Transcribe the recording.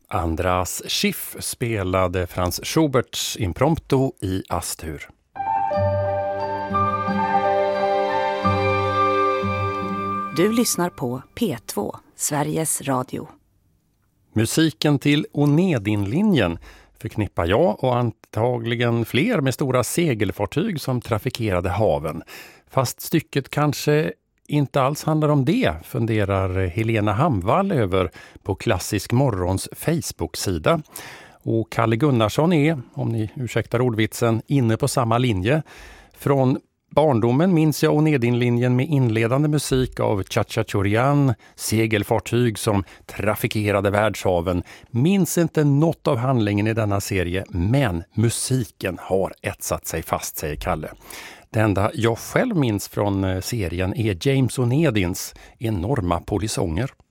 Andras Schiff spelade Franz Schuberts Impromptu i Astur. Du lyssnar på P2, Sveriges Radio. Musiken till Onedinlinjen förknippar jag och antagligen fler med stora segelfartyg som trafikerade haven. Fast stycket kanske inte alls handlar om det, funderar Helena Hamvall över på Klassisk Morgons Facebook-sida. Och Kalle Gunnarsson är, om ni ursäktar ordvitsen, inne på samma linje. Från barndomen minns jag Onedinlinjen med inledande musik av Chachachurian, segelfartyg som trafikerade världshaven. Minns inte något av handlingen i denna serie, men musiken har etsat sig fast, säger Kalle. Det enda jag själv minns från serien är James Onedins enorma polisonger.